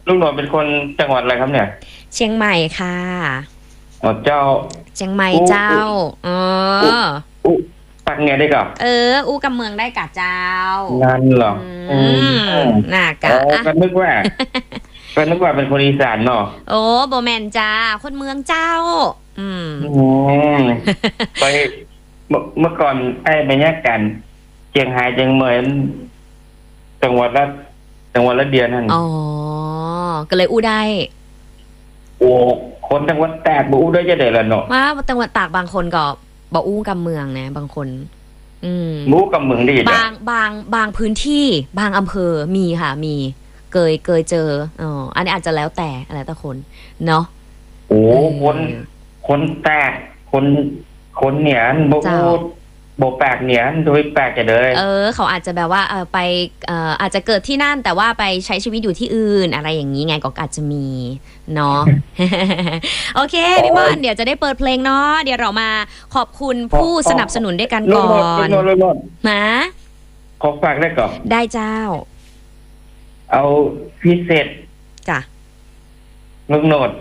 ลุงโหนดเป็นคนจังหวัดอะไรครับเนี่ยเชียงใหม่ค่ะอ๋อเจ้าเชียงใหม่อู้เจ้าเออู้ออู้ปักเงียได้กับอู้กับเมืองได้กะเจ้านั่นเหรออือืมมน่ากะอ๋ออ่ะก็นึกว่า ก็นึกว่าเป็นคนอีสานเนาะโอ้โบแมนจ้าคนเมืองเจ้าอืมอืมไปเมื่อก่อนไอ้บรรยากาศเชียงรายเชียงใหม่จังหวัดละจังหวัดละเดียวนั่นอ๋อก็เลยอู้ได้โอ้คนจังหวัดแตกบูได้จะได้ละเนาะว่าจังหวัดตากบางคนก็บอกอู้กับเมืองนะบางคน อืมบูกับเมืองได้จ้ะบางพื้นที่บางอำเภอมีค่ะมีเคยเจออ๋ออันนี้อาจจะแล้วแต่คนเนาะโอ้เอคนอคนแตกคนเหนียนบูเจ้าโบแปลกเหนียนโดยแปลกจะเลยเขาอาจจะแบบว่าไปอาจจะเกิดที่นั่นแต่ว่าไปใช้ชีวิตอยู่ที่อื่นอะไรอย่างนี้ไงก็อาจจะมีเนาะ โอเคพี่ม่อนเดี๋ยวจะได้เปิดเพลงเนาะเดี๋ยวเรามาขอบคุณผู้สนับสนุนด้วยกันก่อนลุงโนดนะขอฝากได้ก่อนได้เจ้าเอาพิเศษจ้ะลุงโนด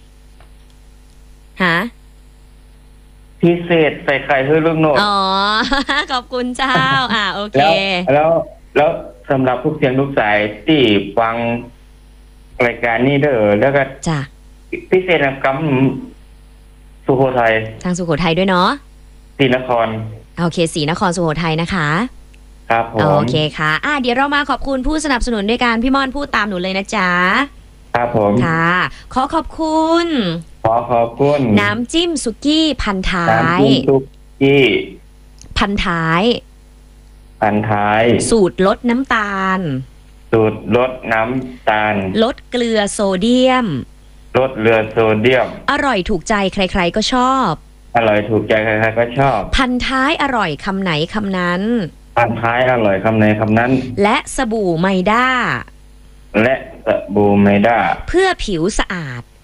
ฮะพิเศษใส่ไข่ให้ลุงโนดอ๋อ ขอบคุณเจ้าโอเคแล้วสำหรับทุกเสียงทุกสายที่ฟังรายการนี้เด้อแล้วก็จ้ะพิเศษนะกำสุโขทัยทางสุโขทัยด้วยเนาะศรีนครโอเคศรีนครสุโขทัยนะคะครับผมโอเคค่ะเดี๋ยวเรามาขอบคุณผู้สนับสนุนด้วยกันพี่ม่อนพูดตามหนูเลยนะจ๊ะครับผมค่ะขอบคุณขอบคุณน้ำจิ้มสุกี้พันท้ายน้ำจิ้มสุกี้พันท้ายสูตรลดน้ำตาลสูตรลดน้ำตาลลดเกลือโซเดียมลดเรือโซเดียมอร่อยถูกใจใครๆก็ชอบอร่อยถูกใจใครๆก็ชอบพันท้ายอร่อยคำไหนคำนั้นพันท้ายอร่อยคำไหนคำนั้นและสบู่ไมด้าและสบู่ไมด้าเพื่อผิวสะอาด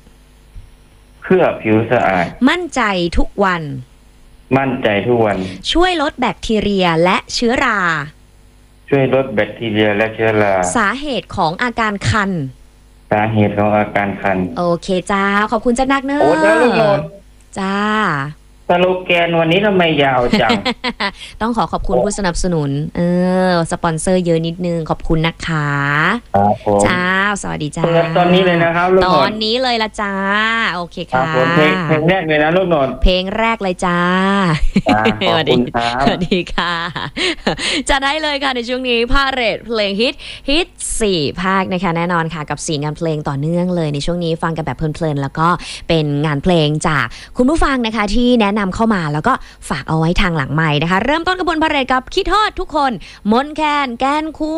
มั่นใจทุกวันช่วยลดแบคทีเรียและเชื้อราสาเหตุของอาการคันโอเคจ้าขอบคุณจ้านักเนอะโอ้เจ้าลูกโนดจ้าสโลแกนวันนี้ทำไมยาวจังต้องขอบคุณผู้สนับสนุนสปอนเซอร์เยอะนิดนึงขอบคุณนะคะครับผมจ้าสวัสดีจ้าเปิดตอนนี้เลยนะครับลูกโนดตอนนี้เลยละจ้าโอเคค่ะเพลงแรกเลยนะลูกโนดเพลงแรกเลยจ้าขอบคุณครับสวัสดีค่ะจะได้เลยค่ะในช่วงนี้พาเรทเพลงฮิต4ภาคนะคะแน่นอนค่ะกับ4งานเพลงต่อเนื่องเลยในช่วงนี้ฟังกันแบบเพลินๆแล้วก็เป็นงานเพลงจากคุณผู้ฟังนะคะที่แนะนำเข้ามาแล้วก็ฝากเอาไว้ทางหลังไมค์นะคะเริ่มต้นกระบวนพาเหรดกับคิดฮอดทุกคนมนแคนแกนคู